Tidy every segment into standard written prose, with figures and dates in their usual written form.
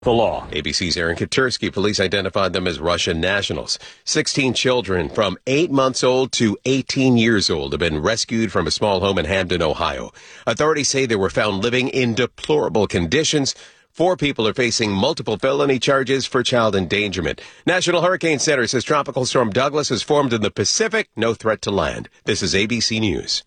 the law. ABC's Aaron Katersky. Police identified them as Russian nationals. 16 children from 8 months old to 18 years old have been rescued from a small home in Hamden, Ohio. Authorities say they were found living in deplorable conditions. 4 people are facing multiple felony charges for child endangerment. National Hurricane Center says Tropical Storm Douglas has formed in the Pacific. No threat to land. This is ABC News.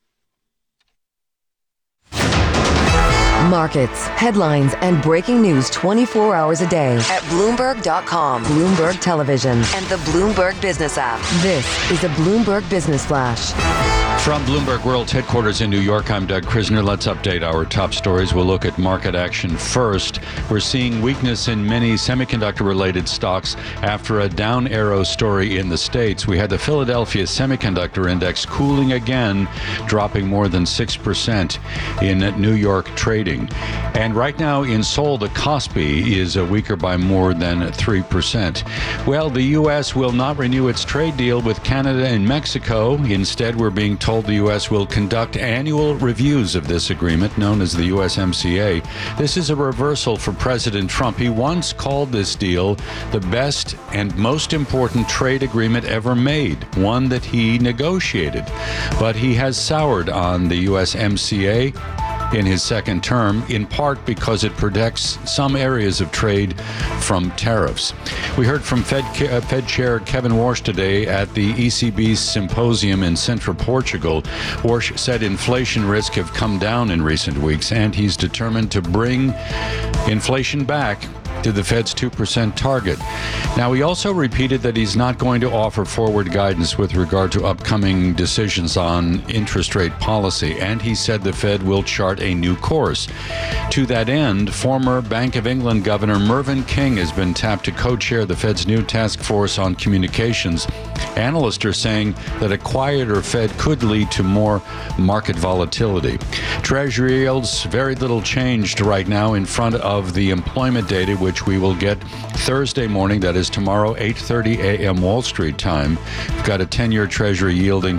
Markets, headlines, and breaking news 24 hours a day at Bloomberg.com, Bloomberg Television, and the Bloomberg Business app. This is the Bloomberg Business Flash. From Bloomberg World Headquarters in New York, I'm Doug Krisner. Let's update our top stories. We'll look at market action first. We're seeing weakness in many semiconductor-related stocks after a down arrow story in the States. We had the Philadelphia Semiconductor Index cooling again, dropping more than 6% in New York trading. And right now in Seoul, the Kospi is weaker by more than 3%. Well, the U.S. will not renew its trade deal with Canada and Mexico. Instead, we're being told the U.S. will conduct annual reviews of this agreement, known as the USMCA. This is a reversal for President Trump. He once called this deal the best and most important trade agreement ever made, one that he negotiated. But he has soured on the USMCA in his second term, in part because it protects some areas of trade from tariffs. We heard from Fed Chair Kevin Warsh today at the ECB's symposium in central Portugal. Warsh said inflation risk have come down in recent weeks, and he's determined to bring inflation back to the Fed's 2% target. Now, he also repeated that he's not going to offer forward guidance with regard to upcoming decisions on interest rate policy, and he said the Fed will chart a new course. To that end, former Bank of England Governor Mervyn King has been tapped to co-chair the Fed's new task force on communications. Analysts are saying that a quieter Fed could lead to more market volatility. Treasury yields very little changed right now in front of the employment data, which we will get Thursday morning. That is tomorrow, 8:30 a.m. Wall Street time. We've got a 10-year Treasury yielding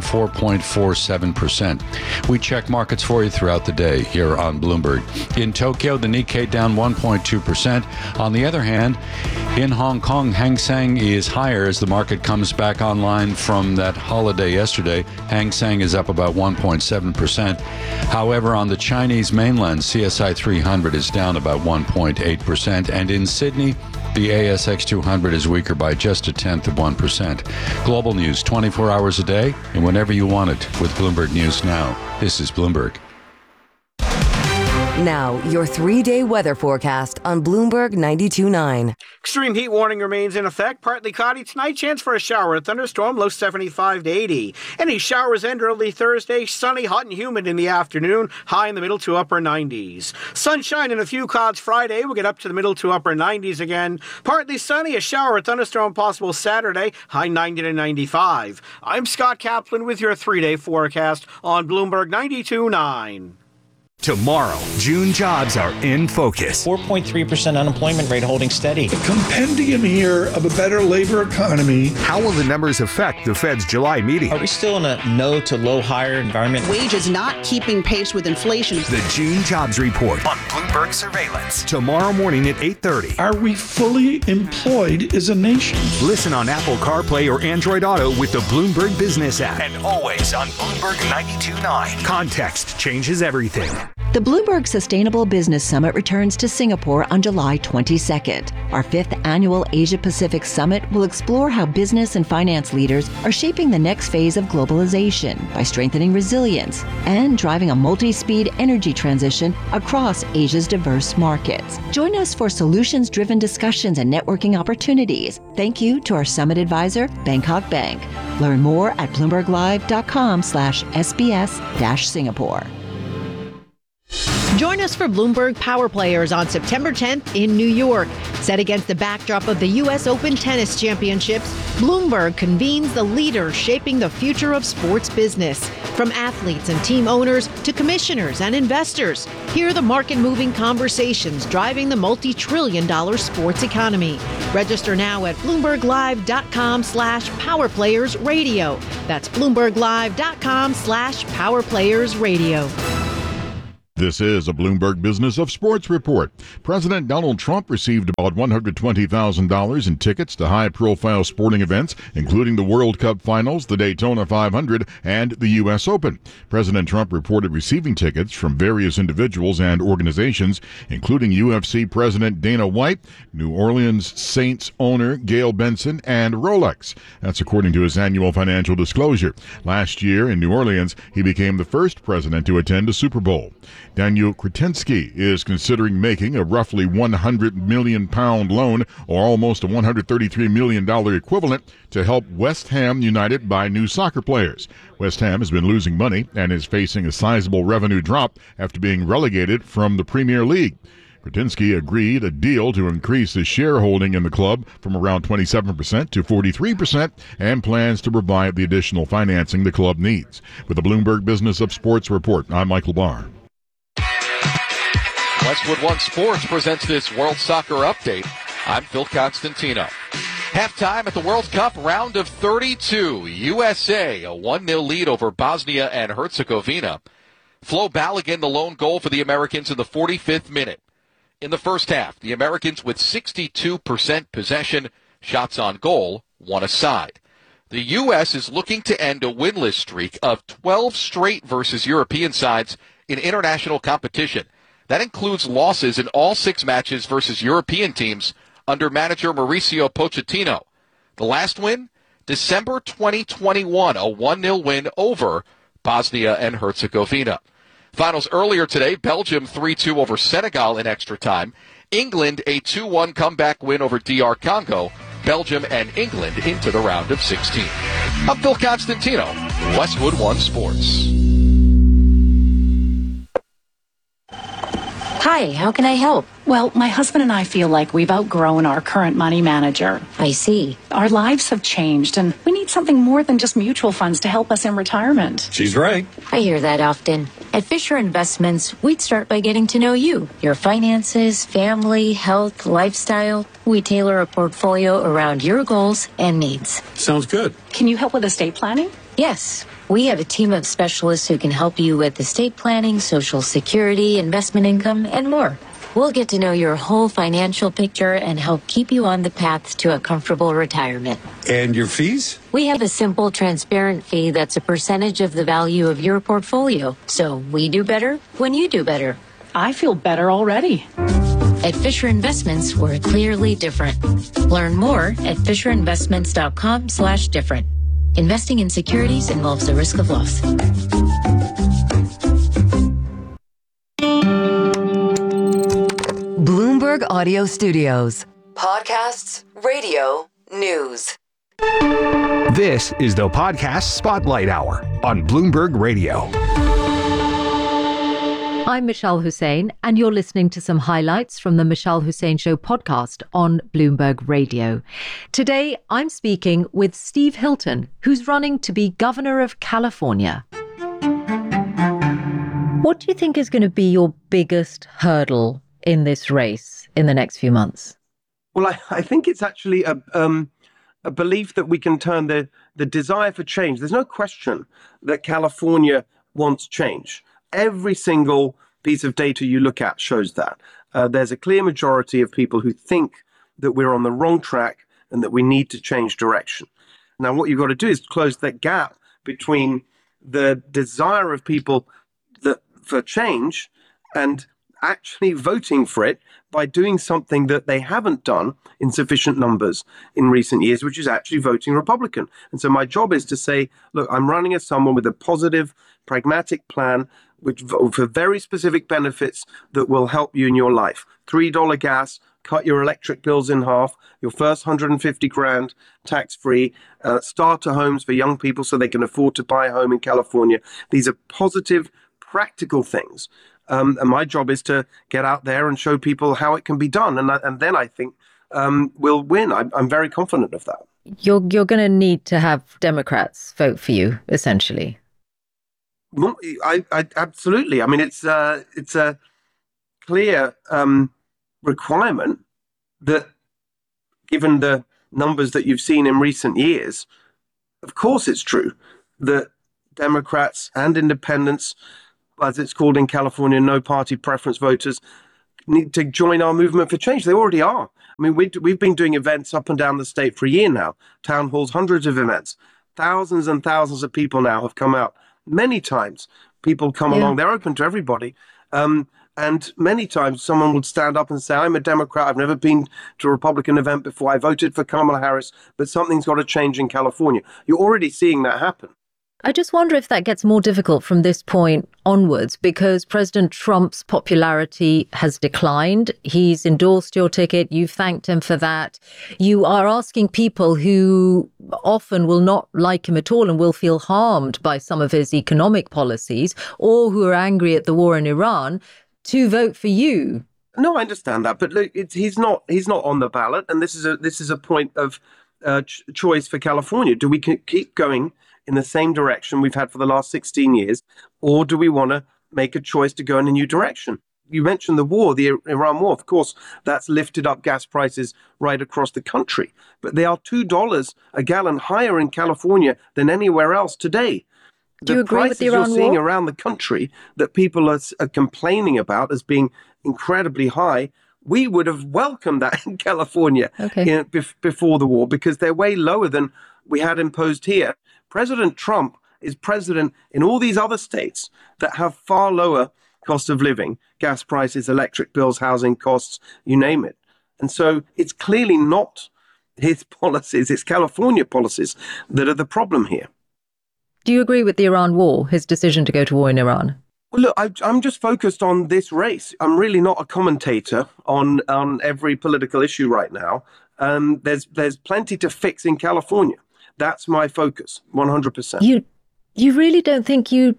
4.47%. We check markets for you throughout the day here on Bloomberg. In Tokyo, the Nikkei down 1.2%. On the other hand, in Hong Kong, Hang Seng is higher as the market comes back online from that holiday yesterday. Hang Seng is up about 1.7%. However, on the Chinese mainland, CSI 300 is down about 1.8%. And in Sydney, the ASX 200 is weaker by just 0.1%. Global news 24 hours a day and whenever you want it with Bloomberg News Now. This is Bloomberg. Now, your 3-day weather forecast on Bloomberg 92.9. Extreme heat warning remains in effect. Partly cloudy tonight. Chance for a shower, a thunderstorm, low 75 to 80. Any showers end early Thursday. Sunny, hot and humid in the afternoon. High in the middle to upper 90s. Sunshine and a few clouds Friday. We'll get up to the middle to upper 90s again. Partly sunny, a shower, a thunderstorm possible Saturday. High 90 to 95. I'm Scott Kaplan with your 3-day forecast on Bloomberg 92.9. Tomorrow, June jobs are in focus. 4.3% unemployment rate holding steady. A compendium here of a better labor economy. How will the numbers affect the Fed's July meeting? Are we still in a no to low hire environment? Wages not keeping pace with inflation. The June jobs report on Bloomberg Surveillance. Tomorrow morning at 8:30. Are we fully employed as a nation? Listen on Apple CarPlay or Android Auto with the Bloomberg Business app. And always on Bloomberg 92.9. Context changes everything. The Bloomberg Sustainable Business Summit returns to Singapore on July 22nd. Our 5th annual Asia-Pacific Summit will explore how business and finance leaders are shaping the next phase of globalization by strengthening resilience and driving a multi-speed energy transition across Asia's diverse markets. Join us for solutions-driven discussions and networking opportunities. Thank you to our summit advisor, Bangkok Bank. Learn more at bloomberglive.com/SBS-Singapore. Join us for Bloomberg Power Players on September 10th in New York. Set against the backdrop of the U.S. Open Tennis Championships, Bloomberg convenes the leaders shaping the future of sports business. From athletes and team owners to commissioners and investors, hear the market-moving conversations driving the multi-trillion-dollar sports economy. Register now at BloombergLive.com/PowerPlayersRadio. That's BloombergLive.com/PowerPlayersRadio. This is a Bloomberg Business of Sports report. President Donald Trump received about $120,000 in tickets to high-profile sporting events, including the World Cup Finals, the Daytona 500, and the U.S. Open. President Trump reported receiving tickets from various individuals and organizations, including UFC President Dana White, New Orleans Saints owner Gail Benson, and Rolex. That's according to his annual financial disclosure. Last year in New Orleans, he became the first president to attend a Super Bowl. Daniel Kretinsky is considering making a roughly £100 million loan, or almost a $133 million equivalent, to help West Ham United buy new soccer players. West Ham has been losing money and is facing a sizable revenue drop after being relegated from the Premier League. Kretinsky agreed a deal to increase his shareholding in the club from around 27% to 43% and plans to provide the additional financing the club needs. With the Bloomberg Business of Sports report, I'm Michael Barr. Westwood One Sports presents this World Soccer Update. I'm Phil Constantino. Halftime at the World Cup round of 32. USA, a 1-0 lead over Bosnia and Herzegovina. Flo Balogun, the lone goal for the Americans in the 45th minute. In the first half, the Americans with 62% possession, shots on goal, 1 aside. The U.S. is looking to end a winless streak of 12 straight versus European sides in international competition. That includes losses in all 6 matches versus European teams under manager Mauricio Pochettino. The last win, December 2021, a 1-0 win over Bosnia and Herzegovina. Finals earlier today, Belgium 3-2 over Senegal in extra time. England a 2-1 comeback win over DR Congo. Belgium and England into the round of 16. I'm Phil Constantino, Westwood One Sports. Hi, how can I help? Well, my husband and I feel like we've outgrown our current money manager. I see. Our lives have changed, and we need something more than just mutual funds to help us in retirement. She's right. I hear that often. At Fisher Investments, we'd start by getting to know you, your finances, family, health, lifestyle. We tailor a portfolio around your goals and needs. Sounds good. Can you help with estate planning? Yes. We have a team of specialists who can help you with estate planning, Social Security, investment income, and more. We'll get to know your whole financial picture and help keep you on the path to a comfortable retirement. And your fees? We have a simple, transparent fee that's a percentage of the value of your portfolio. So we do better when you do better. I feel better already. At Fisher Investments, we're clearly different. Learn more at FisherInvestments.com/different. Investing in securities involves the risk of loss. Bloomberg Audio Studios. Podcasts, radio, news. This is the Podcast Spotlight Hour on Bloomberg Radio. I'm Michelle Hussein, and you're listening to some highlights from the Michelle Hussein Show podcast on Bloomberg Radio. Today, I'm speaking with Steve Hilton, who's running to be governor of California. What do you think is going to be your biggest hurdle in this race in the next few months? Well, I think it's actually a belief that we can turn the desire for change. There's no question that California wants change. Every single piece of data you look at shows that. There's a clear majority of people who think that we're on the wrong track and that we need to change direction. Now, what you've got to do is close that gap between the desire of people for change and actually voting for it by doing something that they haven't done in sufficient numbers in recent years, which is actually voting Republican. And so my job is to say, look, I'm running as someone with a positive, pragmatic plan which for very specific benefits that will help you in your life. $3 gas, cut your electric bills in half, your first $150,000 tax-free, starter homes for young people so they can afford to buy a home in California. These are positive, practical things. And my job is to get out there and show people how it can be done. And then I think we'll win. I'm very confident of that. You're going to need to have Democrats vote for you, essentially. I absolutely. I mean, it's a clear requirement that, given the numbers that you've seen in recent years, of course it's true that Democrats and independents as it's called in California, no party preference voters, need to join our movement for change. They already are. I mean, we've been doing events up and down the state for a year now, town halls, hundreds of events. Thousands and thousands of people now have come out. Many times people come along. They're open to everybody. And many times someone would stand up and say, I'm a Democrat. I've never been to a Republican event before. I voted for Kamala Harris, but something's got to change in California. You're already seeing that happen. I just wonder if that gets more difficult from this point onwards, because President Trump's popularity has declined. He's endorsed your ticket. You've thanked him for that. You are asking people who often will not like him at all and will feel harmed by some of his economic policies, or who are angry at the war in Iran, to vote for you. No, I understand that, but look, he's not on the ballot, and this is a point of choice for California. Do we keep going in the same direction we've had for the last 16 years, or do we want to make a choice to go in a new direction? You mentioned the war, the Iran war. Of course, that's lifted up gas prices right across the country, but they are $2 a gallon higher in California than anywhere else today. Do you agree with the Iran war? The prices you're seeing around the country that people are complaining about as being incredibly high, we would have welcomed that in California before the war, because they're way lower than we had imposed here. President Trump is president in all these other states that have far lower cost of living, gas prices, electric bills, housing costs, you name it. And so it's clearly not his policies, it's California policies that are the problem here. Do you agree with the Iran war, his decision to go to war in Iran? Well, look, I'm just focused on this race. I'm really not a commentator on every political issue right now. There's plenty to fix in California. That's my focus, 100%. You really don't think you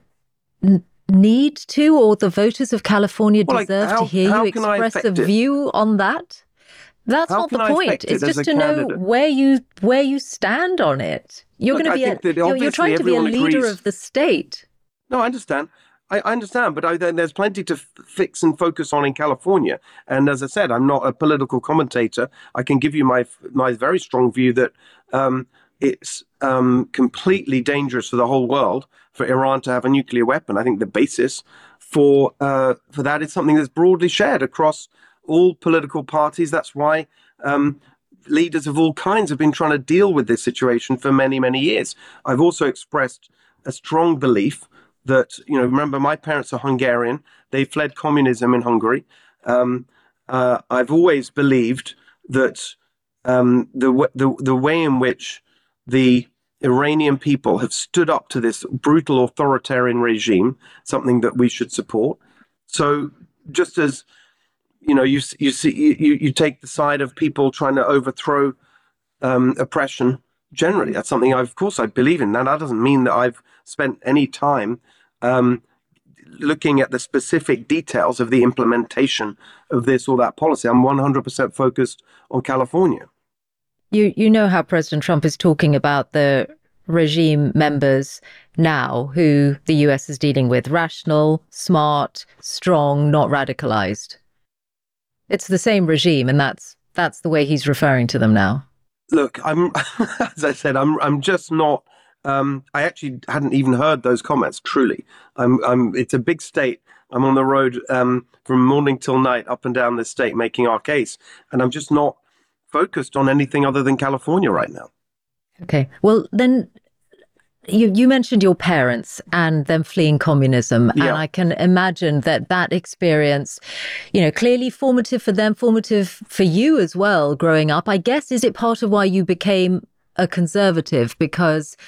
need to, or the voters of California deserve to hear you express a view on that? That's not the point. It's just to know where you stand on it. You're going to be you're trying to be a leader of the state. No, I understand. I understand, but there's plenty to fix and focus on in California. And as I said, I'm not a political commentator. I can give you my very strong view that it's completely dangerous for the whole world for Iran to have a nuclear weapon. I think the basis for that is something that's broadly shared across all political parties. That's why leaders of all kinds have been trying to deal with this situation for many, many years. I've also expressed a strong belief that, remember, my parents are Hungarian. They fled communism in Hungary. I've always believed that the way in which the Iranian people have stood up to this brutal authoritarian regime, something that we should support. So just as you take the side of people trying to overthrow oppression generally, that's something of course I believe in. Now that doesn't mean that I've spent any time looking at the specific details of the implementation of this or that policy. I'm 100% focused on California. You know how President Trump is talking about the regime members now who the US is dealing with: rational, smart, strong, not radicalized. It's the same regime, and that's the way he's referring to them now. Look, as I said, I'm just not. I actually hadn't even heard those comments. Truly, it's a big state. I'm on the road from morning till night, up and down this state, making our case, and I'm just not focused on anything other than California right now. Okay, well then, you mentioned your parents and them fleeing communism, and I can imagine that experience, clearly formative for them, formative for you as well, growing up. I guess, is it part of why you became a conservative, because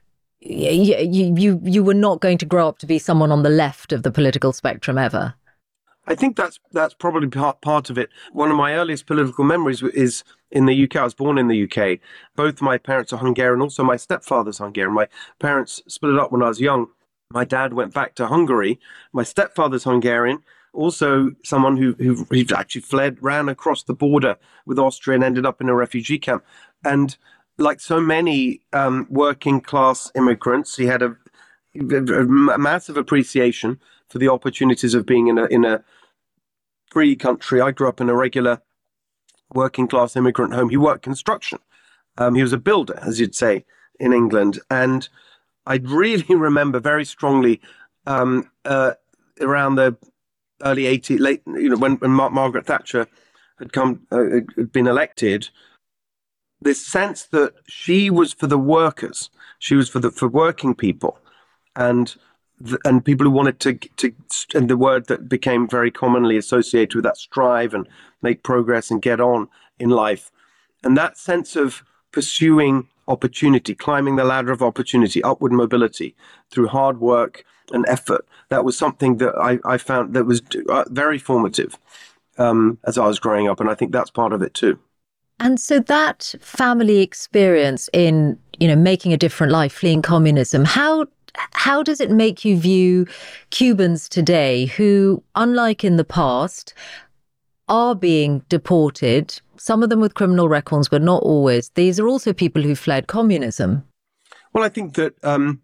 you were not going to grow up to be someone on the left of the political spectrum ever? I think that's probably part of it. One of my earliest political memories is in the UK. I was born in the UK. Both my parents are Hungarian. Also, my stepfather's Hungarian. My parents split up when I was young. My dad went back to Hungary. My stepfather's Hungarian. Also, someone who actually ran across the border with Austria and ended up in a refugee camp. And like so many working class immigrants, he had a massive appreciation for the opportunities of being in a free country. I grew up in a regular working class immigrant home. He worked construction. He was a builder, as you'd say in England. And I really remember very strongly around the early 80s, when Margaret Thatcher had been elected, this sense that she was for the workers, she was for working people, and people who wanted to, and the word that became very commonly associated with that, strive and make progress and get on in life. And that sense of pursuing opportunity, climbing the ladder of opportunity, upward mobility through hard work and effort, that was something that I found that was very formative as I was growing up. And I think that's part of it too. And so that family experience in, making a different life, fleeing communism, how does it make you view Cubans today who, unlike in the past, are being deported, some of them with criminal records, but not always? These are also people who fled communism. Well, I think that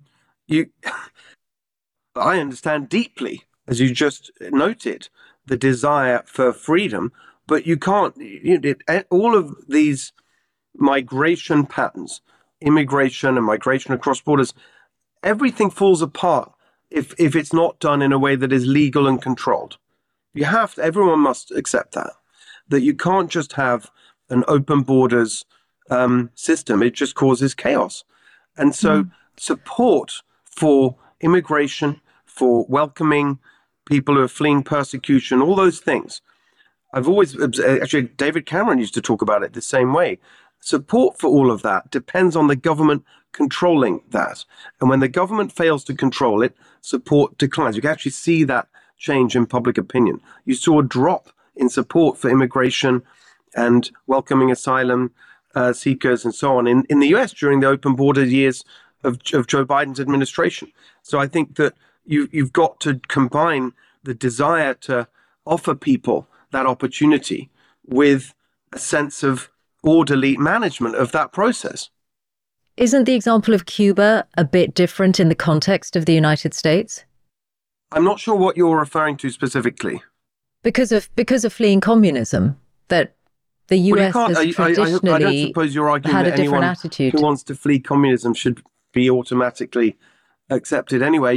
I understand deeply, as you just noted, the desire for freedom, but you can't, all of these migration patterns, immigration and migration across borders, everything falls apart if it's not done in a way that is legal and controlled. Everyone must accept that you can't just have an open borders system. It just causes chaos. And so support for immigration, for welcoming people who are fleeing persecution, all those things. I've always, actually, David Cameron used to talk about it the same way. Support for all of that depends on the government controlling that. And when the government fails to control it, support declines. You can actually see that change in public opinion. You saw a drop in support for immigration and welcoming asylum seekers and so on in the US during the open border years of Joe Biden's administration. So I think that you've got to combine the desire to offer people that opportunity with a sense of orderly management of that process. Isn't the example of Cuba a bit different in the context of the United States? I'm not sure what you're referring to specifically. Because of fleeing communism, that the US has traditionally I don't suppose you're arguing had a that different anyone attitude. Who wants to flee communism should be automatically accepted anyway.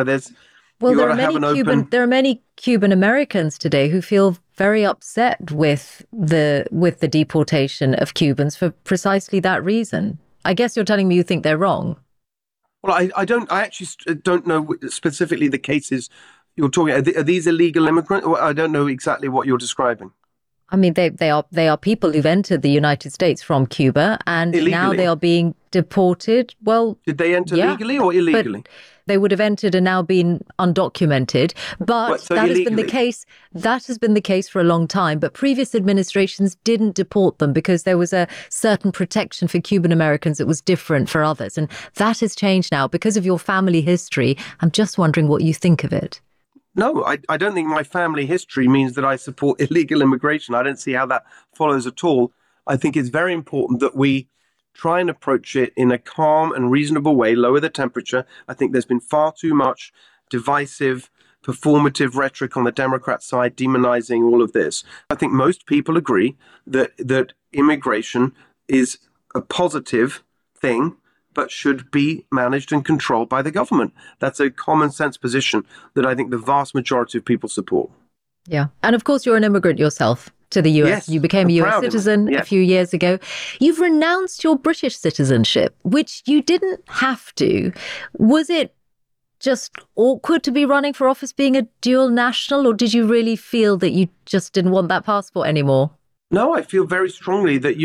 There are many Cuban Americans today who feel very upset with the deportation of Cubans for precisely that reason. I guess you're telling me you think they're wrong. Well, I actually don't know specifically the cases you're talking about. Are these illegal immigrants? I don't know exactly what you're describing. I mean, they are people who've entered the United States from Cuba, and illegally. Now they are being deported. Well, did they enter legally or illegally? They would have entered and now been undocumented. But that has been the case. That has been the case for a long time. But previous administrations didn't deport them because there was a certain protection for Cuban Americans that was different for others. And that has changed now because of your family history. I'm just wondering what you think of it. No, I don't think my family history means that I support illegal immigration. I don't see how that follows at all. I think it's very important that we try and approach it in a calm and reasonable way, lower the temperature. I think there's been far too much divisive, performative rhetoric on the Democrat side, demonizing all of this. I think most people agree that immigration is a positive thing, but should be managed and controlled by the government. That's a common sense position that I think the vast majority of people support. Yeah. And of course, you're an immigrant yourself to the US. Yes, you became a US citizen a few years ago. You've renounced your British citizenship, which you didn't have to. Was it just awkward to be running for office being a dual national, or did you really feel that you just didn't want that passport anymore? No, I feel very strongly that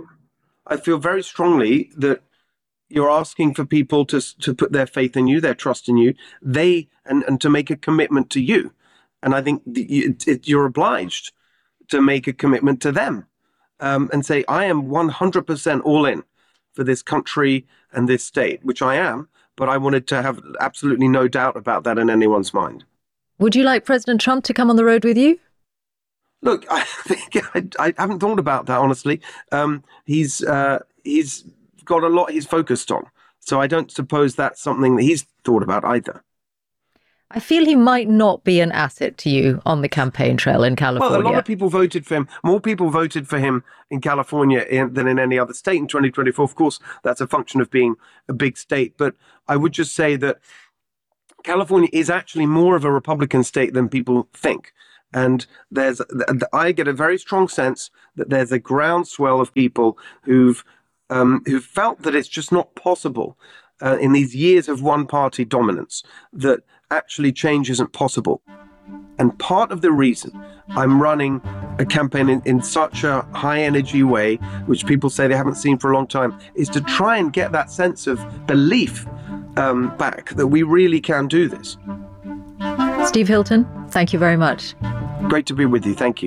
you're asking for people to put their faith in you, their trust in you, and to make a commitment to you. And I think you're obliged to make a commitment to them and say, I am 100% all in for this country and this state, which I am, but I wanted to have absolutely no doubt about that in anyone's mind. Would you like President Trump to come on the road with you? Look, I haven't thought about that, honestly. He's got a lot he's focused on. So I don't suppose that's something that he's thought about either. I feel he might not be an asset to you on the campaign trail in California. Well, a lot of people voted for him. More people voted for him in California than in any other state in 2024. Of course, that's a function of being a big state. But I would just say that California is actually more of a Republican state than people think. And I get a very strong sense that there's a groundswell of people who've felt that it's just not possible in these years of one-party dominance, that actually change isn't possible. And part of the reason I'm running a campaign in such a high-energy way, which people say they haven't seen for a long time, is to try and get that sense of belief back that we really can do this. Steve Hilton, thank you very much. Great to be with you. Thank you.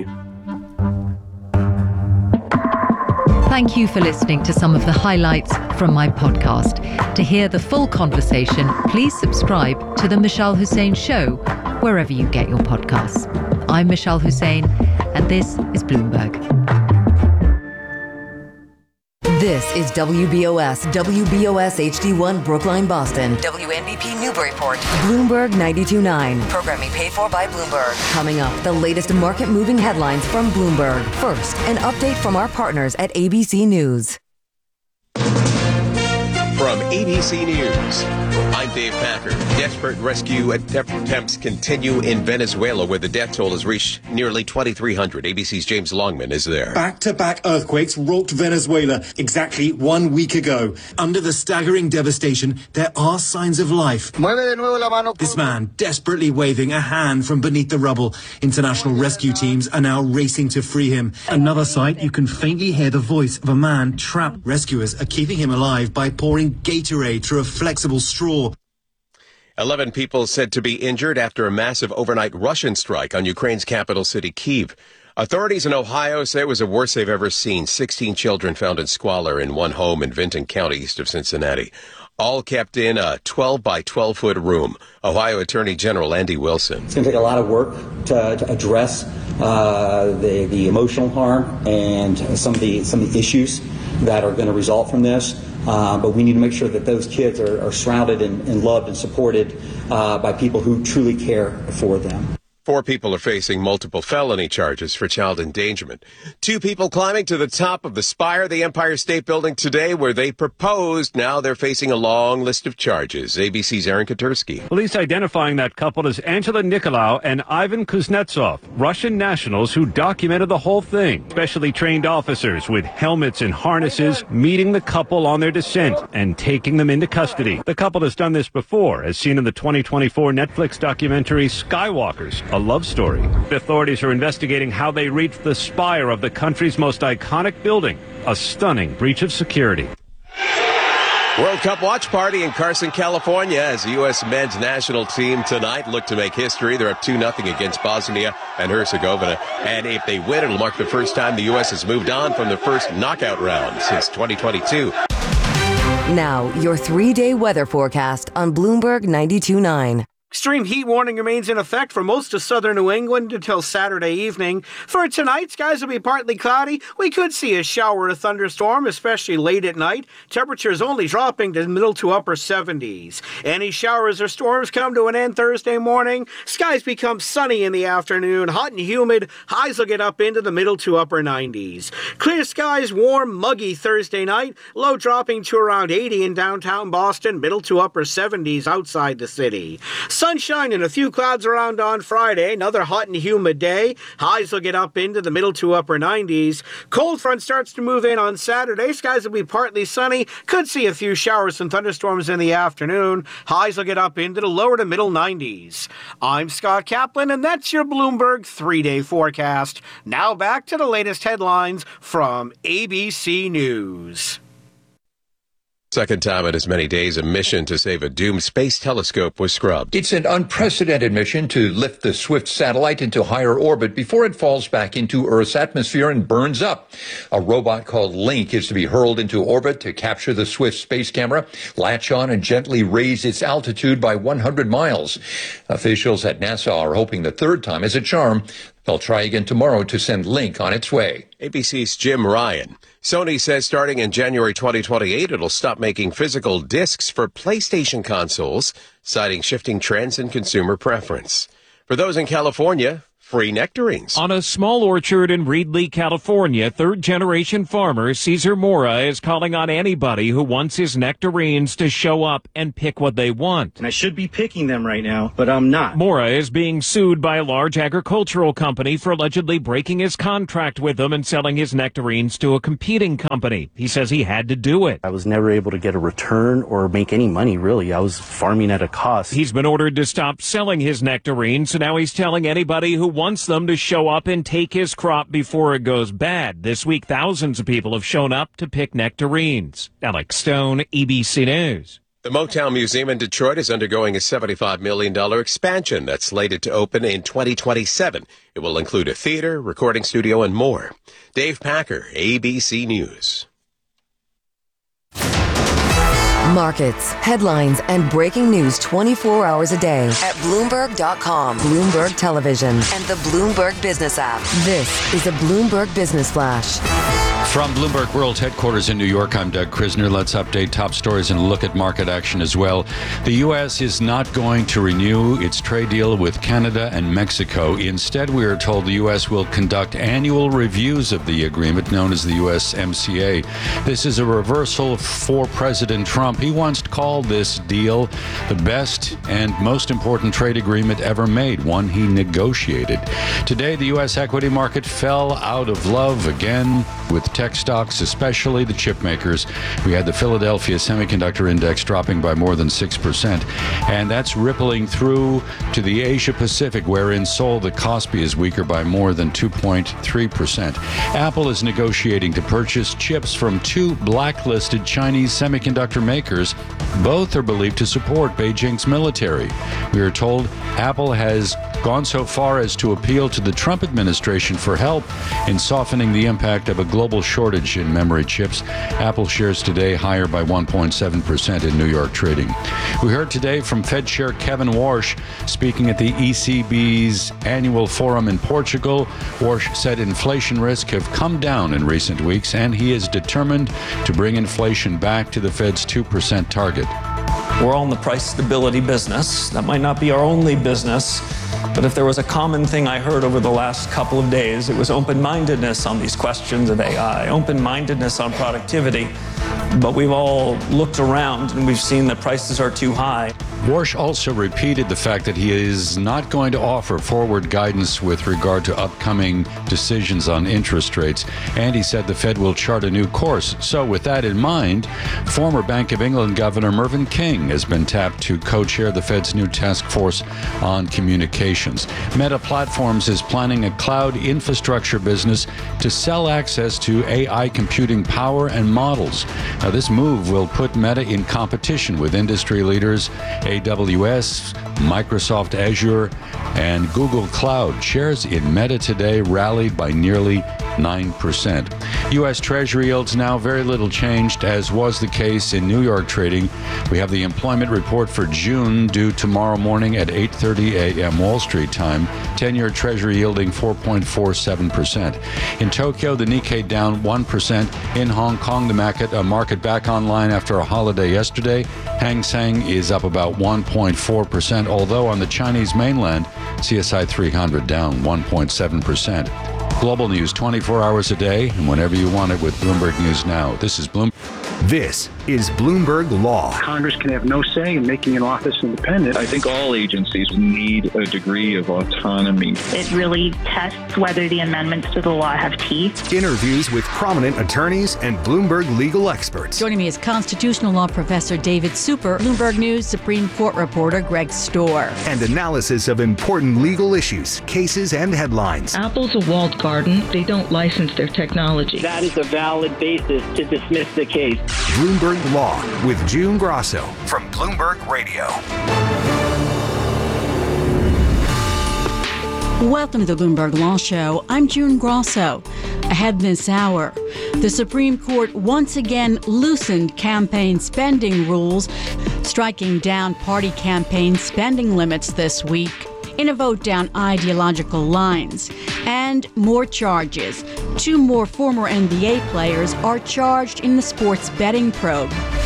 Thank you for listening to some of the highlights from my podcast. To hear the full conversation, please subscribe to The Mishal Hussain Show, wherever you get your podcasts. I'm Mishal Hussain, and this is Bloomberg. This is WBOS HD1 Brookline, Boston. WNBP Newburyport. Bloomberg 92.9. Programming paid for by Bloomberg. Coming up, the latest market-moving headlines from Bloomberg. First, an update from our partners at ABC News. From ABC News, I'm Dave Packer. Desperate rescue attempts continue in Venezuela, where the death toll has reached nearly 2,300. ABC's James Longman is there. Back-to-back earthquakes rocked Venezuela exactly 1 week ago. Under the staggering devastation, there are signs of life. This man desperately waving a hand from beneath the rubble. International rescue teams are now racing to free him. Another site, you can faintly hear the voice of a man trapped. Rescuers are keeping him alive by pouring Gatorade through a flexible straw. 11 people said to be injured after a massive overnight Russian strike on Ukraine's capital city, Kyiv. Authorities in Ohio say it was the worst they've ever seen. 16 children found in squalor in one home in Vinton County, east of Cincinnati. All kept in a 12 by 12-foot room. Ohio Attorney General Andy Wilson. It's going to take a lot of work to address the emotional harm and some of the issues that are going to result from this. But we need to make sure that those kids are surrounded and loved and supported by people who truly care for them. 4 people are facing multiple felony charges for child endangerment. 2 people climbing to the top of the spire of the Empire State Building today, where they proposed. Now they're facing a long list of charges. ABC's Aaron Katursky. Police identifying that couple as Angela Nikolaou and Ivan Kuznetsov, Russian nationals who documented the whole thing. Specially trained officers with helmets and harnesses meeting the couple on their descent and taking them into custody. The couple has done this before, as seen in the 2024 Netflix documentary Skywalkers, a love story. Authorities are investigating how they reached the spire of the country's most iconic building, a stunning breach of security. World Cup watch party in Carson, California, as the U.S. men's national team tonight look to make history. They're up 2-0 against Bosnia and Herzegovina. And if they win, it'll mark the first time the U.S. has moved on from the first knockout round since 2022. Now, your 3-day weather forecast on Bloomberg 92.9. Extreme heat warning remains in effect for most of southern New England until Saturday evening. For tonight, skies will be partly cloudy. We could see a shower or thunderstorm, especially late at night. Temperatures only dropping to middle to upper 70s. Any showers or storms come to an end Thursday morning. Skies become sunny in the afternoon, hot and humid. Highs will get up into the middle to upper 90s. Clear skies, warm, muggy Thursday night. Low dropping to around 80 in downtown Boston, middle to upper 70s outside the city. Sunshine and a few clouds around on Friday. Another hot and humid day. Highs will get up into the middle to upper 90s. Cold front starts to move in on Saturday. Skies will be partly sunny. Could see a few showers and thunderstorms in the afternoon. Highs will get up into the lower to middle 90s. I'm Scott Kaplan, and that's your Bloomberg 3-day forecast. Now back to the latest headlines from ABC News. Second time in as many days, a mission to save a doomed space telescope was scrubbed. It's an unprecedented mission to lift the Swift satellite into higher orbit before it falls back into Earth's atmosphere and burns up. A robot called Link is to be hurled into orbit to capture the Swift space camera, latch on, and gently raise its altitude by 100 miles. Officials at NASA are hoping the third time is a charm. They'll try again tomorrow to send Link on its way. ABC's Jim Ryan. Sony says starting in January 2028, it'll stop making physical discs for PlayStation consoles, citing shifting trends in consumer preference. For those in California, free nectarines. On a small orchard in Reedley, California, third-generation farmer Cesar Mora is calling on anybody who wants his nectarines to show up and pick what they want. And I should be picking them right now, but I'm not. Mora is being sued by a large agricultural company for allegedly breaking his contract with them and selling his nectarines to a competing company. He says he had to do it. I was never able to get a return or make any money, really. I was farming at a cost. He's been ordered to stop selling his nectarines, so now he's telling anybody who wants them to show up and take his crop before it goes bad. This week, thousands of people have shown up to pick nectarines. Alex Stone, ABC News. The Motown Museum in Detroit is undergoing a $75 million expansion that's slated to open in 2027. It will include a theater, recording studio, and more. Dave Packer, ABC News. Markets, headlines, and breaking news 24 hours a day at Bloomberg.com, Bloomberg Television, and the Bloomberg Business app. This is a Bloomberg Business Flash. From Bloomberg World Headquarters in New York, I'm Doug Krisner. Let's update top stories and look at market action as well. The U.S. is not going to renew its trade deal with Canada and Mexico. Instead, we are told the U.S. will conduct annual reviews of the agreement known as the USMCA. This is a reversal for President Trump. He once called this deal the best and most important trade agreement ever made, one he negotiated. Today, the U.S. equity market fell out of love again with tech stocks, especially the chip makers. We had the Philadelphia Semiconductor Index dropping by more than 6%, and that's rippling through to the Asia Pacific, where in Seoul the Kospi is weaker by more than 2.3%. Apple is negotiating to purchase chips from two blacklisted Chinese semiconductor makers. Both are believed to support Beijing's military. We are told Apple has gone so far as to appeal to the Trump administration for help in softening the impact of a global shortage in memory chips. Apple shares today higher by 1.7% in New York trading. We heard today from Fed Chair Kevin Warsh speaking at the ECB's annual forum in Portugal. Warsh said inflation risk have come down in recent weeks, and he is determined to bring inflation back to the Fed's 2% target. We're all in the price stability business. That might not be our only business, but if there was a common thing I heard over the last couple of days, it was open-mindedness on these questions of AI, open-mindedness on productivity. But we've all looked around and we've seen that prices are too high. Warsh also repeated the fact that he is not going to offer forward guidance with regard to upcoming decisions on interest rates, and he said the Fed will chart a new course. So with that in mind, former Bank of England Governor Mervyn King has been tapped to co-chair the Fed's new task force on communications. Meta Platforms is planning a cloud infrastructure business to sell access to AI computing power and models. Now, this move will put Meta in competition with industry leaders AWS, Microsoft Azure, and Google Cloud. Shares in Meta today rallied by nearly 9%. U.S. Treasury yields now very little changed, as was the case in New York trading. We have the employment report for June due tomorrow morning at 8:30 a.m. Wall Street time. 10-year Treasury yielding 4.47%. In Tokyo, the Nikkei down 1%. In Hong Kong, the market back online after a holiday yesterday. Hang Seng is up about 1.4%, although on the Chinese mainland, CSI 300 down 1.7%. Global news 24 hours a day and whenever you want it with Bloomberg News Now. This is Bloomberg. This is Bloomberg Law. Congress can have no say in making an office independent. I think all agencies need a degree of autonomy. It really tests whether the amendments to the law have teeth. Interviews with prominent attorneys and Bloomberg legal experts. Joining me is constitutional law professor David Super, Bloomberg News Supreme Court reporter Greg Storr. And analysis of important legal issues, cases, and headlines. Apple's a walled garden. They don't license their technology. That is a valid basis to dismiss the case. Bloomberg Law with June Grosso from Bloomberg Radio. Welcome to the Bloomberg Law Show. I'm June Grosso. Ahead this hour, the Supreme Court once again loosened campaign spending rules, striking down party campaign spending limits this week in a vote down ideological lines. And more charges. 2 more former NBA players are charged in the sports betting probe.